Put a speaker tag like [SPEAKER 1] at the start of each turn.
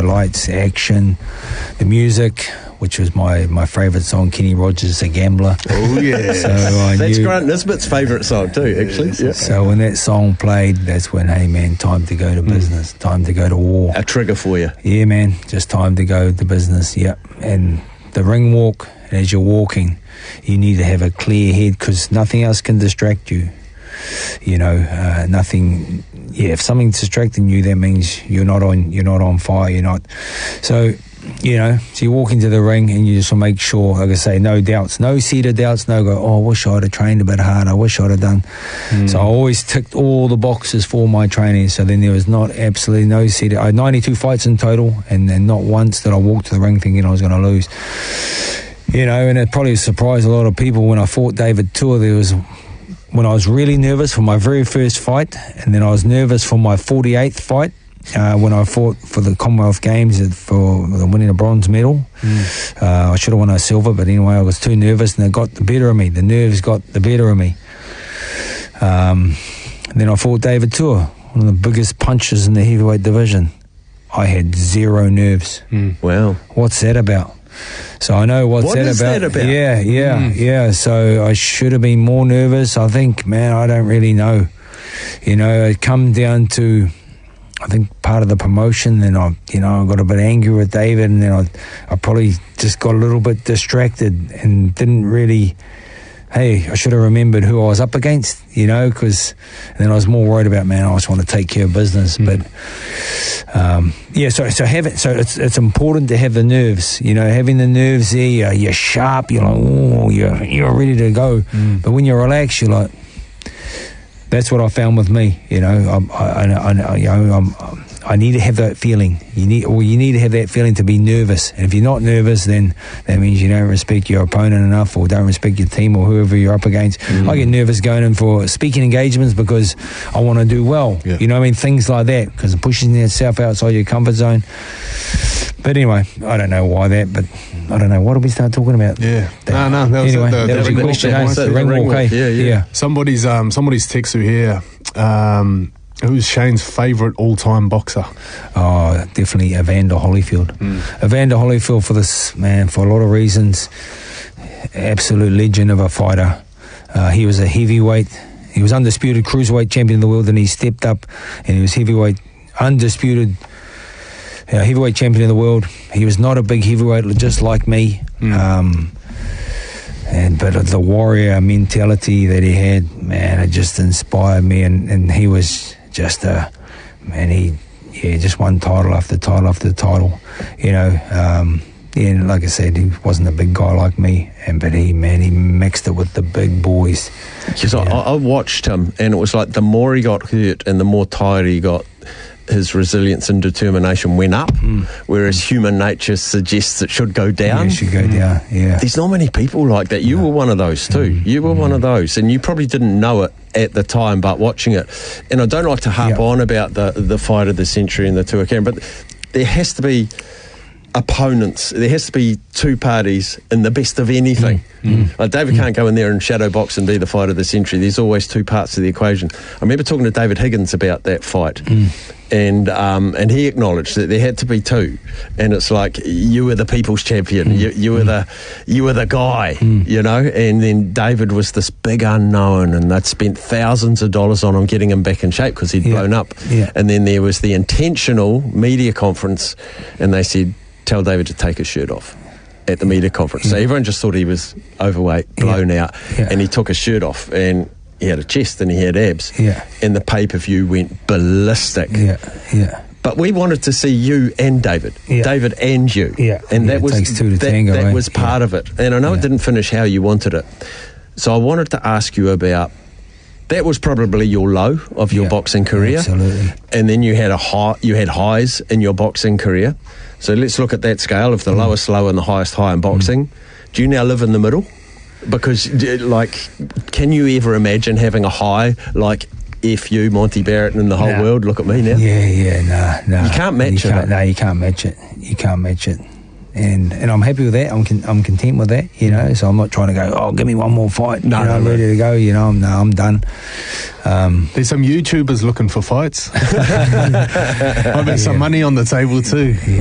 [SPEAKER 1] lights, action, the music, which was my favourite song, Kenny Rogers, The Gambler.
[SPEAKER 2] Oh, yeah.
[SPEAKER 1] So
[SPEAKER 2] that's Grant Nisbet's favourite song too, actually. Yeah.
[SPEAKER 1] So when that song played, that's when, hey, man, time to go to business, time to go to war.
[SPEAKER 2] A trigger for you.
[SPEAKER 1] Yeah, man, just time to go to business, yep. And the ring walk, as you're walking, you need to have a clear head because nothing else can distract you. You know, nothing. Yeah, if something's distracting you, that means you're not on fire. You're not. So, you know, so you walk into the ring and you just make sure, like I say, no doubts, no seated doubts, no go, oh, I wish I'd have trained a bit harder, I wish I'd have done. So I always ticked all the boxes for my training. So then there was absolutely no seated. I had 92 fights in total, and not once did I walk to the ring thinking I was going to lose. You know, and it probably surprised a lot of people when I fought David Tua. When I was really nervous for my very first fight, and then I was nervous for my 48th fight, when I fought for the Commonwealth Games for winning a bronze medal. I should have won a silver, but anyway, I was too nervous and it got the better of me. The nerves got the better of me. And then I fought David Tua, one of the biggest punchers in the heavyweight division. I had zero nerves.
[SPEAKER 2] Wow.
[SPEAKER 1] What's that about? So I know what is that about. Yeah. So I should have been more nervous. I think, man, I don't really know. You know, it come down to, I think, part of the promotion. Then I got a bit angry with David, and then I probably just got a little bit distracted and didn't really. Hey, I should have remembered who I was up against, you know, because then I was more worried about, man, I just want to take care of business. But so it's important to have the nerves, you know, having the nerves there. You're sharp, you're like, oh, you're ready to go. But when you're relaxed, you're like, that's what I found with me, you know. I need to have that feeling. You need to have that feeling to be nervous. And if you're not nervous, then that means you don't respect your opponent enough, or don't respect your team, or whoever you're up against. I get nervous going in for speaking engagements because I want to do well. Yeah. You know what I mean? Things like that, because pushing yourself outside your comfort zone. But anyway, I don't know why that, but I don't know. What did we start talking about?
[SPEAKER 3] Yeah.
[SPEAKER 1] No. That was a good question. The ring walk. Yeah.
[SPEAKER 3] Somebody's texted here. Who's Shane's favourite all-time boxer?
[SPEAKER 1] Oh, definitely Evander Holyfield. Evander Holyfield, for this man, for a lot of reasons, absolute legend of a fighter. He was a heavyweight. He was undisputed cruiserweight champion of the world, and he stepped up and he was undisputed heavyweight champion of the world. He was not a big heavyweight, just like me. But the warrior mentality that he had, man, it just inspired me, and he was just just won title after title after title, you know. And like I said, he wasn't a big guy like me, but he mixed it with the big boys.
[SPEAKER 2] Because I watched him, and it was like the more he got hurt and the more tired he got, his resilience and determination went up, whereas human nature suggests it should go down.
[SPEAKER 1] Yeah, it should go down, yeah.
[SPEAKER 2] There's not many people like that. You were one of those too. You were one of those, and you probably didn't know it at the time, but watching it. And I don't like to harp on about the fight of the century and the Tua Cameron, but there has to be opponents. There has to be two parties in the best of anything. Like David can't go in there and shadow box and be the fight of the century. There's always two parts of the equation. I remember talking to David Higgins about that fight, and he acknowledged that there had to be two. And it's like, you were the people's champion. You were the guy, you know. And then David was this big unknown, and they'd spent thousands of dollars on him getting him back in shape because he'd blown up. And then there was the intentional media conference, and they said, tell David to take his shirt off at the media conference. So everyone just thought he was overweight, blown out, and he took his shirt off, and he had a chest and he had abs, and the pay-per-view went ballistic. But we wanted to see you and David, David and you, and that was
[SPEAKER 1] takes two to tango,
[SPEAKER 2] that was part of it. And I know it didn't finish how you wanted it, so I wanted to ask you about. That was probably your low of your boxing career,
[SPEAKER 1] absolutely.
[SPEAKER 2] And then you had you had highs in your boxing career. So let's look at that scale of the lowest low and the highest high in boxing. Do you now live in the middle? Because, like, can you ever imagine having a high like F.U. Monty Barrett and the whole world? Look at me now.
[SPEAKER 1] No.
[SPEAKER 2] You can't match it.
[SPEAKER 1] No, you can't match it. You can't match it. And I'm happy with that. I'm content with that, you know. So I'm not trying to go, oh, give me one more fight. No, I'm ready to go. You know, I'm done.
[SPEAKER 3] There's some YouTubers looking for fights. I bet some money on the table too.